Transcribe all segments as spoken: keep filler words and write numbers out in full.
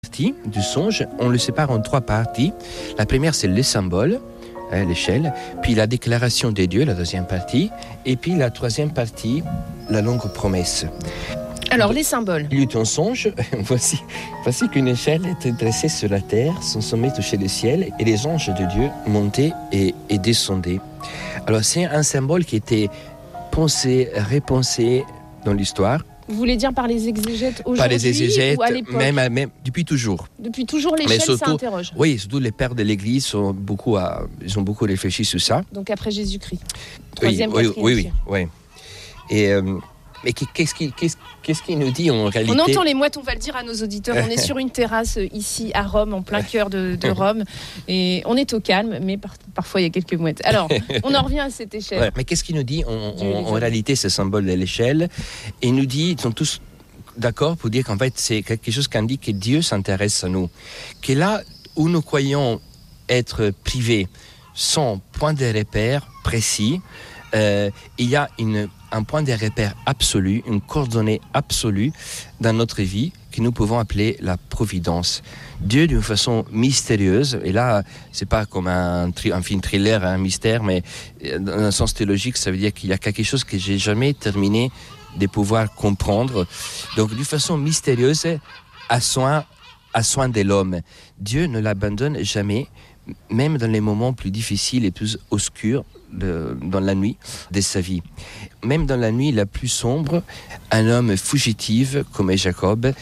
Partie du songe, on le sépare en trois parties. La première, c'est le symbole, hein, l'échelle, puis la déclaration des dieux, la deuxième partie, et puis la troisième partie, la longue promesse. Alors, les symboles. Il y eut un songe, voici, voici qu'une échelle était dressée sur la terre, son sommet touchait le ciel, et les anges de Dieu montaient et, et descendaient. Alors, c'est un symbole qui était pensé, repensé dans l'histoire. Vous voulez dire par les exégètes aujourd'hui Par les exégètes, ou à l'époque même, même depuis toujours. Depuis toujours, l'échelle, ça interroge. Oui, surtout les pères de l'Église sont beaucoup à, ils ont beaucoup réfléchi sur ça. Donc après Jésus-Christ. Troisième, oui, oui, oui, oui, oui. Et euh, mais qu'est-ce qui, qu'est-ce, qu'est-ce qui nous dit en réalité ? On entend les mouettes, on va le dire à nos auditeurs. On est sur une terrasse ici à Rome, en plein cœur de, de Rome, et on est au calme, mais par, parfois il y a quelques mouettes. Alors, on en revient à cette échelle. Ouais, mais qu'est-ce qui nous dit en, en, en réalité ce symbole de l'échelle ? Il nous dit, ils sont tous d'accord pour dire qu'en fait c'est quelque chose qui indique que Dieu s'intéresse à nous, que là où nous croyons être privés, sans point de repère précis, euh, il y a une un point de repère absolu, une coordonnée absolue dans notre vie que nous pouvons appeler la providence. Dieu, d'une façon mystérieuse, et là, c'est pas comme un, tri- un film thriller, un mystère, mais dans un sens théologique, ça veut dire qu'il y a quelque chose que j'ai jamais terminé de pouvoir comprendre. Donc, d'une façon mystérieuse, à soin, à soin de l'homme. Dieu ne l'abandonne jamais, même dans les moments plus difficiles et plus obscurs de, dans la nuit de sa vie. Même dans la nuit la plus sombre, un homme fugitif comme Jacob,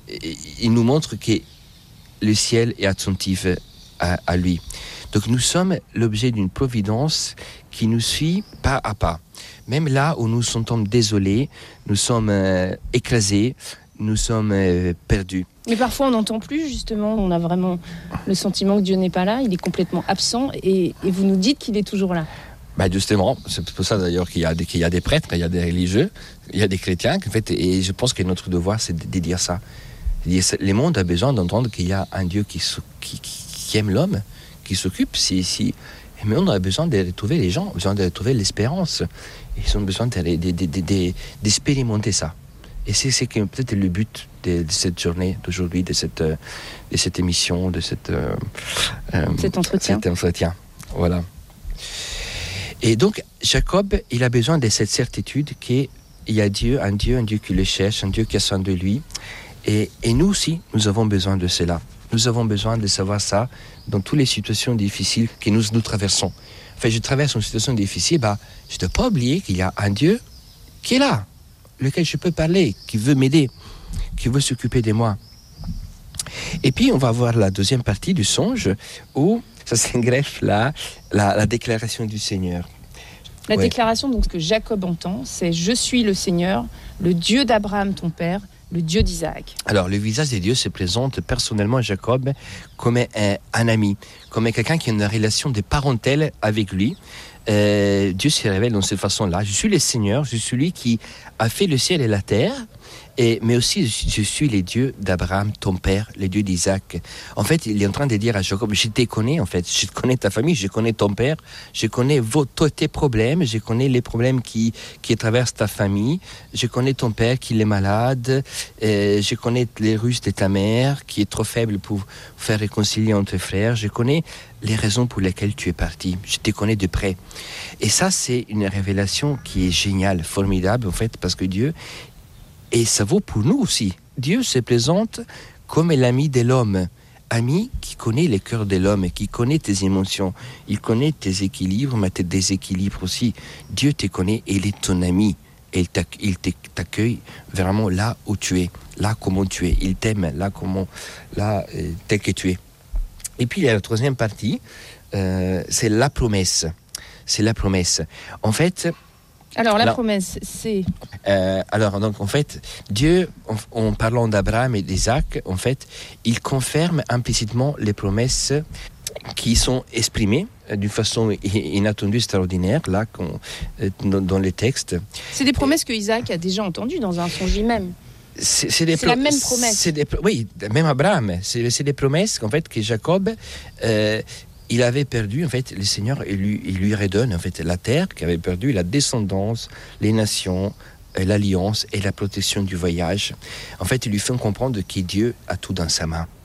il nous montre que le ciel est attentif à, à lui. Donc nous sommes l'objet d'une providence qui nous suit pas à pas. Même là où nous nous sentons désolés, nous sommes euh, écrasés, nous sommes euh, perdus. Mais parfois on n'entend plus, justement, on a vraiment le sentiment que Dieu n'est pas là, il est complètement absent, et, et vous nous dites qu'il est toujours là. Ben justement, c'est pour ça d'ailleurs qu'il y a des, qu'il y a des prêtres, il y a des religieux, il y a des chrétiens, en fait, et je pense que notre devoir c'est de, de dire ça. Le monde a besoin d'entendre qu'il y a un Dieu qui, qui, qui aime l'homme, qui s'occupe. Si, si, mais on a besoin de retrouver les gens, besoin de retrouver l'espérance. Ils ont besoin de, de, de, de, de, d'expérimenter ça. Et c'est, c'est peut-être le but de, de cette journée d'aujourd'hui, de cette, de cette émission, de cette, euh, cet entretien. Cet entretien. Voilà. Et donc, Jacob, il a besoin de cette certitude qu'il y a Dieu, un Dieu, un Dieu qui le cherche, un Dieu qui a soin de lui. Et, et nous aussi, nous avons besoin de cela. Nous avons besoin de savoir ça dans toutes les situations difficiles que nous, nous traversons. Enfin, je traverse une situation difficile, bah, je ne dois pas oublier qu'il y a un Dieu qui est là, lequel je peux parler, qui veut m'aider, qui veut s'occuper de moi. Et puis, on va voir la deuxième partie du songe où ça s'engreffe là, la, la déclaration du Seigneur. La ouais. déclaration donc, que Jacob entend, c'est « Je suis le Seigneur, le Dieu d'Abraham, ton père, le Dieu d'Isaac ». Alors, le visage de Dieu se présente personnellement à Jacob comme un, un ami, comme quelqu'un qui a une relation de parentèle avec lui. Euh, Dieu se révèle de cette façon-là. Je suis le Seigneur, je suis celui qui a fait le ciel et la terre, et, mais aussi je suis le Dieu d'Abraham, ton père, le Dieu d'Isaac. En fait, il est en train de dire à Jacob, je te connais en fait, je connais ta famille, je connais ton père, je connais vos, tes problèmes, je connais les problèmes qui, qui traversent ta famille, je connais ton père qui est malade, euh, je connais les ruses de ta mère qui est trop faible pour faire réconcilier entre frères, je connais les raisons pour lesquelles tu es parti, je te connais de près. Et ça, c'est une révélation qui est géniale, formidable en fait, parce que Dieu, et ça vaut pour nous aussi. Dieu se présente comme l'ami de l'homme, ami qui connaît le cœur de l'homme, qui connaît tes émotions, il connaît tes équilibres, mais tes déséquilibres aussi. Dieu te connaît et il est ton ami. Et il t'accueille vraiment là où tu es, là comment tu es. Il t'aime là, comment, là tel que tu es. Et puis il y a la troisième partie, euh, c'est la promesse. C'est la promesse. En fait... Alors, la alors, promesse, c'est... Euh, alors, donc, en fait, Dieu, en, en parlant d'Abraham et d'Isaac, en fait, il confirme implicitement les promesses qui sont exprimées d'une façon inattendue, extraordinaire, là, dans, dans les textes. C'est des promesses que Isaac a déjà entendues dans un songe lui-même. C'est, c'est, des c'est pro- la même promesse. C'est des, oui, même Abraham. C'est, c'est des promesses qu'en fait, que Jacob... Euh, il avait perdu, en fait, le Seigneur, il lui, il lui redonne, en fait, la terre qu'il avait perdue, la descendance, les nations, l'alliance et la protection du voyage. En fait, il lui fait comprendre que Dieu a tout dans sa main.